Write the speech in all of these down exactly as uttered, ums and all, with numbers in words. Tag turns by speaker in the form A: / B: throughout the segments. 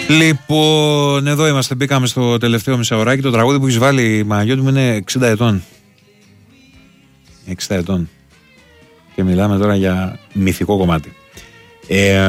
A: Λοιπόν, εδώ είμαστε. Μπήκαμε στο τελευταίο μισάωράκι. Το τραγούδι που έχει βάλει, Μαγιώτη μου, είναι εξήντα ετών. εξήντα ετών. Και μιλάμε τώρα για μυθικό κομμάτι. Ε,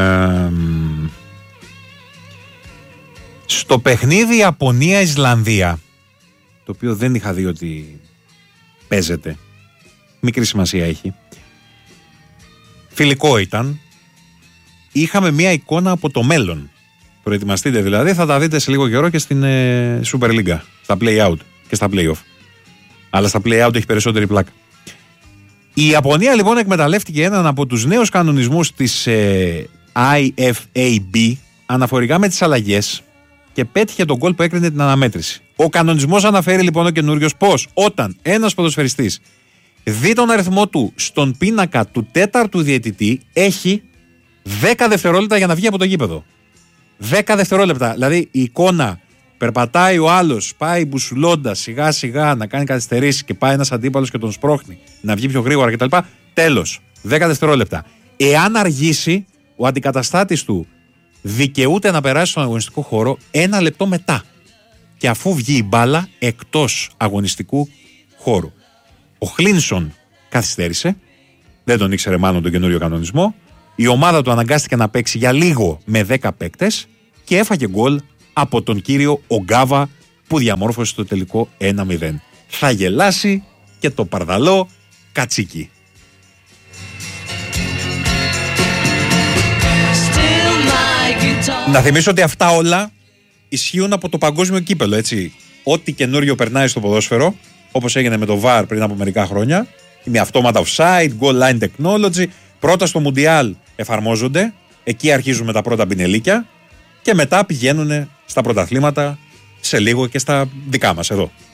A: στο παιχνίδι Ιαπωνία-Ισλανδία, το οποίο δεν είχα δει ότι παίζεται, μικρή σημασία έχει, φιλικό ήταν, είχαμε μία εικόνα από το μέλλον. Προετοιμαστείτε δηλαδή, θα τα δείτε σε λίγο καιρό και στην ε, Super League, στα play-out και στα play-off. Αλλά στα play-out έχει περισσότερη πλάκα. Η Ιαπωνία λοιπόν εκμεταλλεύτηκε έναν από τους νέους κανονισμούς της ε, άι εφ έι μπι αναφορικά με τις αλλαγές και πέτυχε τον γκολ που έκρινε την αναμέτρηση. Ο κανονισμός αναφέρει λοιπόν ο καινούριος πως όταν ένας ποδοσφαιριστής δει τον αριθμό του στον πίνακα του τέταρτου διαιτητή, έχει δέκα δευτερόλεπτα για να βγει από το γήπεδο. δέκα δευτερόλεπτα. Δηλαδή η εικόνα, περπατάει ο άλλος, πάει μπουσουλώντας σιγά σιγά να κάνει καθυστερήσεις και πάει ένας αντίπαλος και τον σπρώχνει να βγει πιο γρήγορα κτλ. Τέλος. δέκα δευτερόλεπτα. Εάν αργήσει, ο αντικαταστάτης του δικαιούται να περάσει στον αγωνιστικό χώρο ένα λεπτό μετά. Και αφού βγει η μπάλα εκτός αγωνιστικού χώρου. Ο Χλίνσον καθυστέρησε. Δεν τον ήξερε μάλλον τον καινούριο κανονισμό. Η ομάδα του αναγκάστηκε να παίξει για λίγο με δέκα παίκτες και έφαγε γκολ από τον κύριο Ογκάβα που διαμόρφωσε το τελικό ένα μηδέν. Θα γελάσει και το παρδαλό κατσίκι. Να θυμίσω ότι αυτά όλα ισχύουν από το παγκόσμιο κύπελο, έτσι. Ό,τι καινούριο περνάει στο ποδόσφαιρο, όπως έγινε με το βαρ πριν από μερικά χρόνια, με αυτόματα offside, goal line technology, πρώτα στο Μουντιάλ εφαρμόζονται, εκεί αρχίζουν με τα πρώτα πινελίκια και μετά πηγαίνουν στα πρωταθλήματα σε λίγο και στα δικά μας εδώ.